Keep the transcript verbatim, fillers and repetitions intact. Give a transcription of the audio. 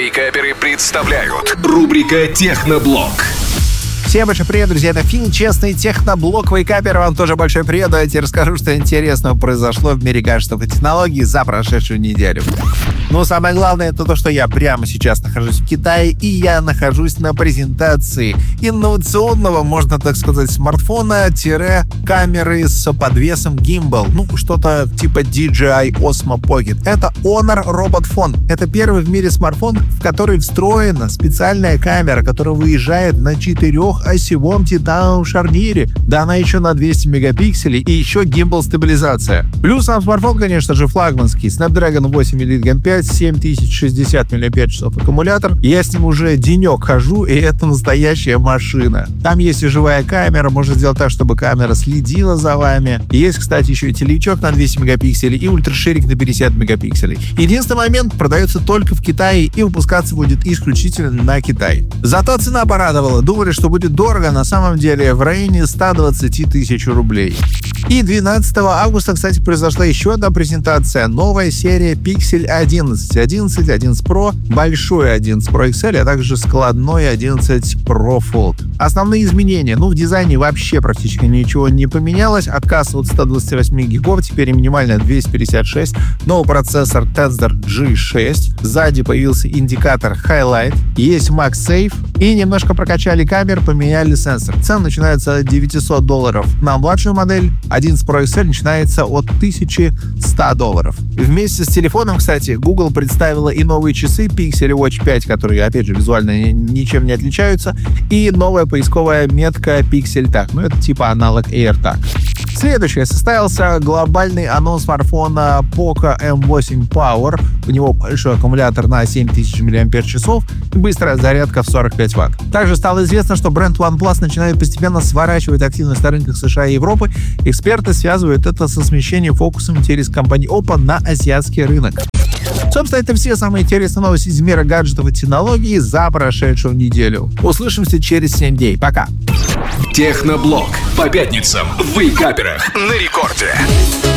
Вейкаперы представляют рубрика «Техноблог». Всем большой привет, друзья, это Финн, честный техноблог Вейкапер. Вам тоже большой привет. Давайте расскажу, что интересного произошло в мире гаджетов и технологий за прошедшую неделю. Но самое главное, это то, что я прямо сейчас нахожусь в Китае, и я нахожусь на презентации инновационного, можно так сказать, смартфона-камеры с подвесом Gimbal. Ну, что-то типа ди джей ай Osmo Pocket. Это Honor Robot Phone. Это первый в мире смартфон, в который встроена специальная камера, которая выезжает на четырехосевом титановом шарнире. Да она еще на двести мегапикселей и еще Gimbal стабилизация. Плюс сам смартфон, конечно же, флагманский. Snapdragon восемь Elite Gen пять, семь тысяч шестьдесят мАч аккумулятор. Я с ним уже денек хожу, и это настоящая машина. Там есть и живая камера, можно сделать так, чтобы камера следила за вами. Есть, кстати, еще и телевичок на двести мегапикселей и ультраширик на пятьдесят мегапикселей. Единственный момент, продается только в Китае и выпускаться будет исключительно на Китай. Зато цена порадовала. Думали, что будет дорого, на самом деле в районе ста двадцати тысяч рублей. И двенадцатого августа, кстати, произошла еще одна презентация. Новая серия Pixel одиннадцать, одиннадцать, одиннадцать Pro, большой одиннадцать Pro икс эль, а также складной одиннадцать Pro Fold. Основные изменения. Ну, в дизайне вообще практически ничего не поменялось. Отказ от ста двадцати восьми гигов, теперь минимально двести пятьдесят шесть. Новый процессор Tensor джи шесть. Сзади появился индикатор Highlight. Есть MagSafe. И немножко прокачали камер, поменяли сенсор. Цена начинается от девятисот долларов на младшую модель. одиннадцать Pro икс эль начинается от тысячи ста долларов. Вместе с телефоном, кстати, Google представила и новые часы Pixel Watch пять, которые, опять же, визуально ничем не отличаются, и новая поисковая метка Pixel Tag. Ну, это типа аналог AirTag. Следующее. Состоялся глобальный анонс смартфона Poco эм восемь Power. У него большой аккумулятор на семь тысяч мАч и быстрая зарядка в сорок пять ватт. Также стало известно, что бренд OnePlus начинает постепенно сворачивать активность на рынках США и Европы. Эксперты связывают это со смещением фокуса интерес компании Oppo на азиатский рынок. Собственно, это все самые интересные новости из мира гаджетов и технологий за прошедшую неделю. Услышимся через семь дней. Пока! Техноблог по пятницам в Вейкаперах на рекорде.